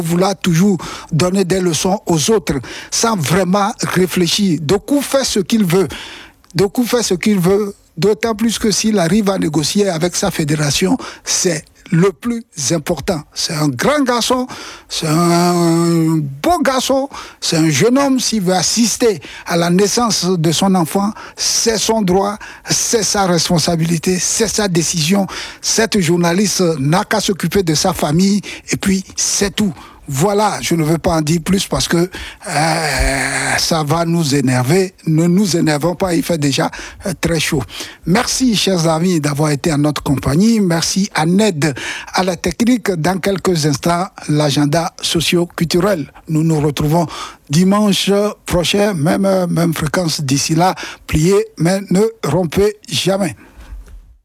vouloir toujours donner des leçons aux autres sans vraiment réfléchir. Doku fait ce qu'il veut. Doku fait ce qu'il veut, d'autant plus que s'il arrive à négocier avec sa fédération, c'est le plus important. C'est un grand garçon, c'est un beau garçon, c'est un jeune homme. S'il veut assister à la naissance de son enfant, c'est son droit, c'est sa responsabilité, c'est sa décision. Cette journaliste n'a qu'à s'occuper de sa famille et puis c'est tout. Voilà, je ne veux pas en dire plus parce que ça va nous énerver. Ne nous énervons pas, il fait déjà très chaud. Merci, chers amis, d'avoir été en notre compagnie. Merci à Ned, à la technique. Dans quelques instants, l'agenda socio-culturel. Nous nous retrouvons dimanche prochain, même fréquence. D'ici là, pliez, mais ne rompez jamais.